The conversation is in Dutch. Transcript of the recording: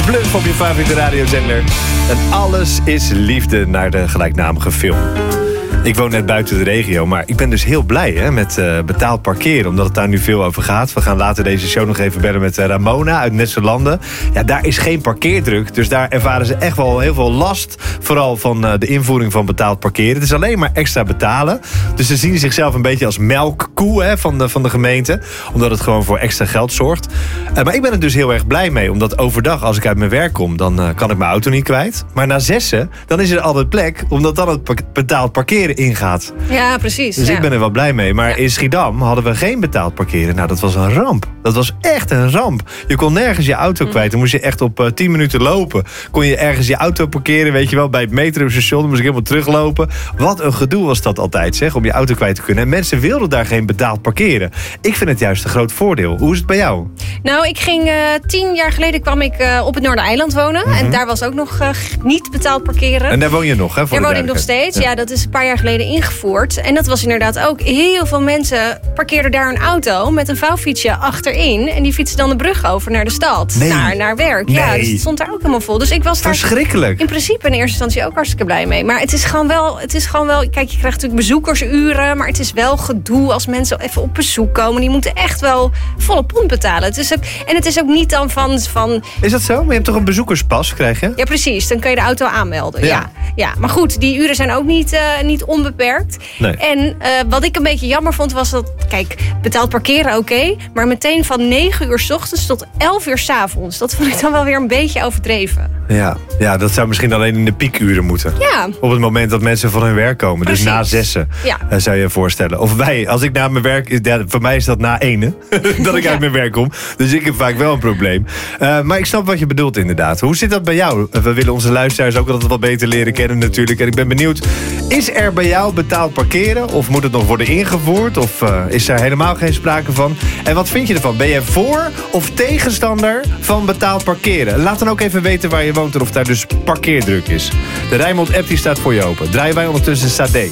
Bluff op je favoriete radiozender. En alles is liefde naar de gelijknamige film. Ik woon net buiten de regio, maar ik ben dus heel blij met betaald parkeren. Omdat het daar nu veel over gaat. We gaan later deze show nog even bellen met Ramona uit Nesselanden. Ja, daar is geen parkeerdruk. Dus daar ervaren ze echt wel heel veel last. Vooral van de invoering van betaald parkeren. Het is alleen maar extra betalen. Dus ze zien zichzelf een beetje als melkkoe van de gemeente. Omdat het gewoon voor extra geld zorgt. Maar ik ben er dus heel erg blij mee. Omdat overdag, als ik uit mijn werk kom, dan kan ik mijn auto niet kwijt. Maar na 6:00, dan is er altijd plek. Omdat dan het betaald parkeren ingaat. Ja, precies. Dus ik ben er wel blij mee. Maar in Schiedam hadden we geen betaald parkeren. Nou, dat was een ramp. Dat was echt een ramp. Je kon nergens je auto kwijt. Dan moest je echt op 10 minuten lopen. Kon je ergens je auto parkeren, weet je wel, bij het metrostation. Dan moest ik helemaal teruglopen. Wat een gedoe was dat altijd, zeg, om je auto kwijt te kunnen. En mensen wilden daar geen betaald parkeren. Ik vind het juist een groot voordeel. Hoe is het bij jou? Nou, ik ging 10 jaar geleden kwam ik op het Noordereiland wonen. En daar was ook nog niet betaald parkeren. En daar woon je nog, hè? Daar woon ik nog steeds. Ja, dat is een paar jaar geleden ingevoerd. En dat was inderdaad ook. Heel veel mensen parkeerden daar een auto met een vouwfietsje achterin. En die fietsen dan de brug over naar de stad. Nee. Naar werk. Nee. Ja, dus het stond daar ook helemaal vol. Dus ik was daar verschrikkelijk. In principe in eerste instantie ook hartstikke blij mee. Maar het is gewoon wel. Kijk, je krijgt natuurlijk bezoekersuren. Maar het is wel gedoe als mensen even op bezoek komen. Die moeten echt wel volle pond betalen. Het is ook niet dan van. Is dat zo? Maar je hebt toch een bezoekerspas, krijg je? Ja, precies. Dan kun je de auto aanmelden. Ja. Ja. Maar goed, die uren zijn ook niet onbeperkt. Nee. En wat ik een beetje jammer vond was dat, kijk, betaald parkeren oké, maar meteen van 9 uur 's ochtends tot 11 uur 's avonds. Dat vond ik dan wel weer een beetje overdreven. Ja, dat zou misschien alleen in de piekuren moeten. Ja. Op het moment dat mensen van hun werk komen. Precies. Dus na 6:00 zou je je voorstellen. Of als ik naar mijn werk, voor mij is dat na 1:00 dat ik uit mijn werk kom. Dus ik heb vaak wel een probleem. Maar ik snap wat je bedoelt inderdaad. Hoe zit dat bij jou? We willen onze luisteraars ook altijd wat beter leren kennen natuurlijk. En ik ben benieuwd, is er bij jou betaald parkeren? Of moet het nog worden ingevoerd? Of is er helemaal geen sprake van? En wat vind je ervan? Ben je voor of tegenstander van betaald parkeren? Laat dan ook even weten waar je woont en of daar dus parkeerdruk is. De Rijnmond app die staat voor je open. Draaien wij ondertussen Sade.